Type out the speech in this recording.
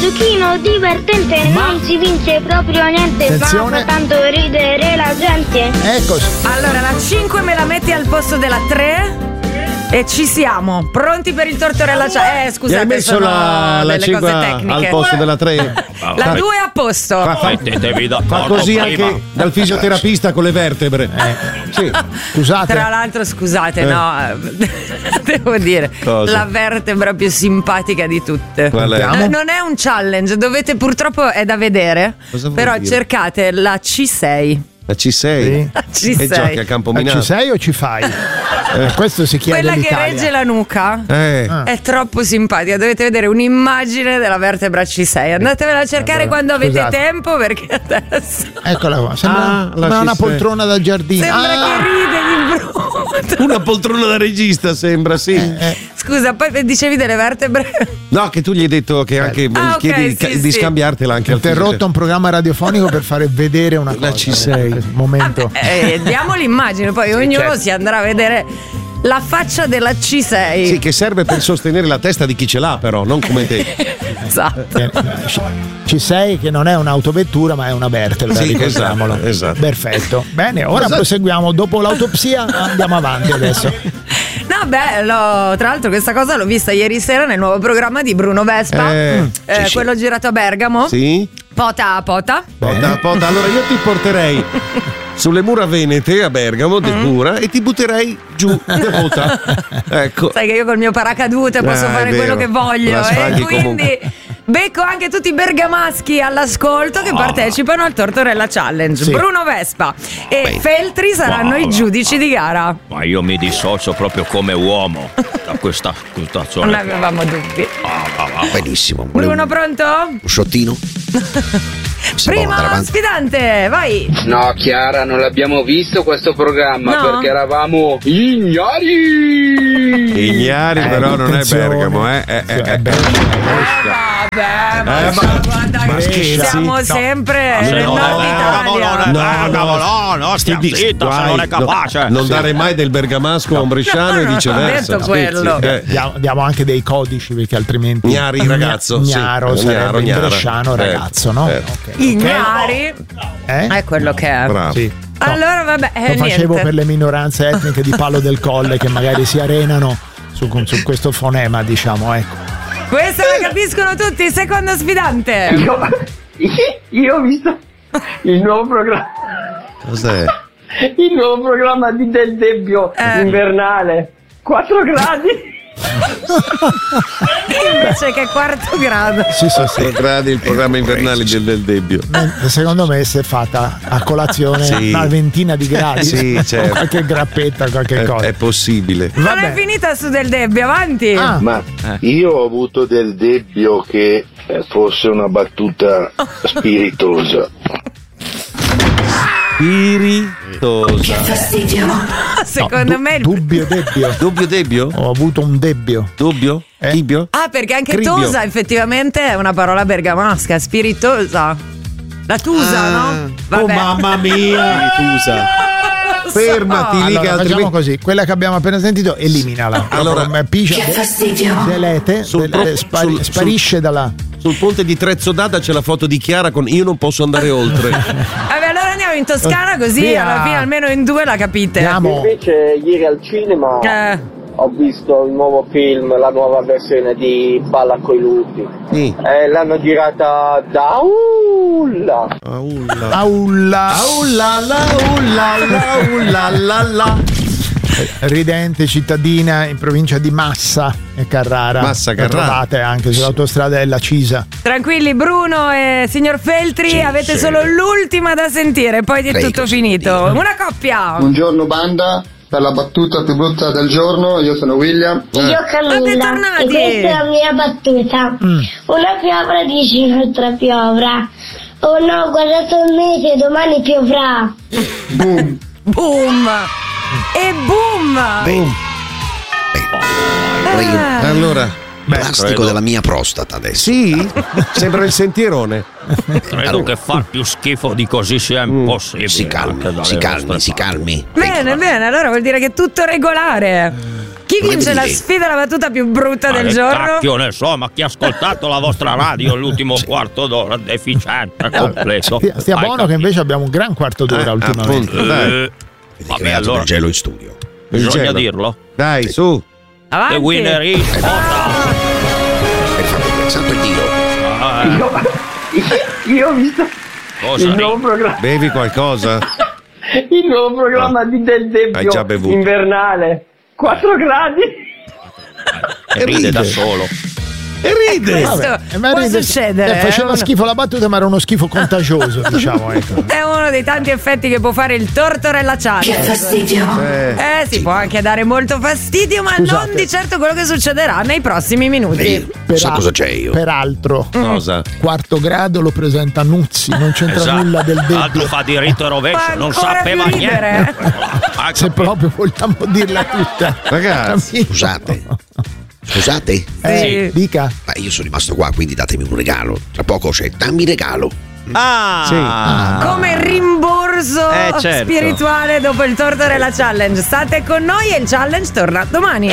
giochino divertente, non si vince proprio niente, attenzione, fa tanto ridere la gente. Eccoci. Allora, la 5 me la metti al posto della 3? E ci siamo, pronti per il tortorella challenge. Scusate, mi hai messo sono la delle 5 cose tecniche. al posto della 3. La 2 è a posto. Fa così anche dal fisioterapista con le vertebre. Sì. Scusate. Tra l'altro, scusate, no, devo dire, Cosa? la vertebra più simpatica di tutte. Qual è? Non è un challenge, dovete, purtroppo è da vedere. Cosa vuol però dire? cercate la C6. La C6? Sì. La C6. E giochi a Campominato. Ci sei o ci fai? Questo si chiede Quella che l'Italia. regge la nuca è troppo simpatica. Dovete vedere un'immagine della vertebra C6. Andatevela a cercare quando avete scusate. tempo, perché adesso Eccola qua. Sembra la una C6. poltrona da giardino. sembra che ride di brutto. Una poltrona da regista sembra, sì. Scusa, poi dicevi delle vertebre? No, che tu gli hai detto che anche Ah, chiedi ok, sì, di sì. scambiartela anche al Interrotto un programma radiofonico per fare vedere una La cosa. C6. Momento. Diamo l'immagine, poi ognuno certo. si andrà a vedere la faccia della C6. Sì, che serve per sostenere la testa di chi ce l'ha, però, non come te. Esatto. Ci sei che non è un'autovettura ma è una vertebra, Sì, ricordiamolo. esatto. Perfetto. Bene, ora proseguiamo. Dopo l'autopsia andiamo avanti adesso. No, bello. Tra l'altro questa cosa l'ho vista ieri sera nel nuovo programma di Bruno Vespa, Sì, quello girato a Bergamo. Sì? Pota a pota. Pota. Allora io ti porterei sulle mura venete a Bergamo, del mura, e ti butterei giù da Pota. Ecco. Sai che io col mio paracadute posso È fare vero. quello che voglio. La E sfaghi quindi comunque. becco anche tutti i bergamaschi all'ascolto che partecipano al Tortorella Challenge. Sì. Bruno Vespa e Feltri saranno i giudici di gara. Ma io mi dissocio proprio come uomo da questa Non situazione. avevamo dubbi. Benissimo. Bruno, pronto? Un shottino? Prima sfidante, vai. No, Chiara, non l'abbiamo visto questo programma No. perché eravamo ignari. Ignari, però non è attenzione. Bergamo, Vabbè, ma scherzi? siamo sempre nel nord Italia. No, stia zitta, se non è capace. Non dare mai del bergamasco a un bresciano e no, viceversa. ho detto quello. Diamo anche dei codici perché altrimenti Gnari, ragazzo, sì. Gnaro sarebbe in Gnara. bresciano ragazzo, no? certo. Ok. Ignari è quello che è. Bravo. Sì. No, Allora vabbè, lo facevo niente. per le minoranze etniche di Palo del Colle che magari si arenano su questo fonema, diciamo, ecco. Questa la capiscono tutti. Secondo sfidante. Io ho visto il nuovo programma. Cos'è? Il nuovo programma di Del Debbio invernale. 4 gradi. Invece che quarto grado. Sì. 4 gradi il programma invernale del Debbio. Secondo me si è fatta a colazione Sì. una ventina di gradi. Sì, certo. Qualche grappetta, qualche cosa. È possibile. Non è finita su Del Debbio, avanti. Ma io ho avuto del dubbio che fosse una battuta spiritosa. Spiritosa. Secondo me il... Dubbio debbio. Dubbio debbio? Ho avuto un debbio. Dubbio? Tibio? Ah, perché anche Cribio. tosa effettivamente è una parola bergamasca, spiritosa. La tusa, no? Oh mamma mia! Tusa. Fermati lì Allora, che facciamo altrimenti. così, quella che abbiamo appena sentito eliminala. Allora, delete, sparisce dalla. Sul ponte di Trezzodata c'è la foto di Chiara con "Io non posso andare oltre". Vabbè, allora andiamo in Toscana così Via. alla fine almeno in due la capite. Invece ieri al cinema ho visto il nuovo film, la nuova versione di Balla coi lupi. Sì. L'hanno girata da Ulla. Aulla. Ridente cittadina in provincia di Massa e Carrara. Massa, La Carrara. trovate anche sull'autostrada della Cisa. Tranquilli, Bruno e signor Feltri, avete solo l'ultima da sentire, poi è tutto finito. Una coppia. Buongiorno banda, per la battuta più brutta del giorno, io sono William. Io Camilla, bentornati. e questa è la mia battuta. Una piovra dice un'altra piovra. Oh no, ho guardato il mese, domani piovrà. Boom. Boom. E boom. Allora, Plastico della mia prostata adesso. sì? Sembra il sentierone. Credo che far più schifo di così sia impossibile. Si calmi, anche dalle si calmi, nostre si calmi. Bene, allora vuol dire che è tutto regolare. Chi vince la sfida alla battuta più brutta del giorno? Cacchio ne so, ma chi ha ascoltato la vostra radio l'ultimo quarto d'ora deficiente completo. Stia buono che invece abbiamo un gran quarto d'ora ultimamente. Vabbè, allora il gelo in studio. Bisogna dirlo. Dai, su. Avanti. The winner is Santo Dio. Io ho visto Cosa il nuovo programma. Bevi qualcosa? Il nuovo programma di Del Debbio Hai già bevuto. invernale. 4 gradi. ride da solo. E ride! Può succedere. Faceva schifo la battuta, ma era uno schifo contagioso, diciamo. Ecco. È uno dei tanti effetti che può fare il Tortorella Challenge. Che fastidio. Sì, può anche dare molto fastidio, ma Scusate. non di certo quello che succederà nei prossimi minuti. Sa cosa c'è io? Peraltro, Cosa? quarto grado lo presenta Nuzzi, non c'entra nulla del L'altro Debbio. fa diritto e rovescio, Fa non ancora sapeva più ridere. niente. Se proprio vogliamo dirla tutta. Ragazzi, Scusate? Sì. Dica. Ma io sono rimasto qua, quindi datemi un regalo. Tra poco c'è dammi regalo. Come rimborso certo. spirituale dopo il Tortorella Challenge. State con noi e il challenge torna domani.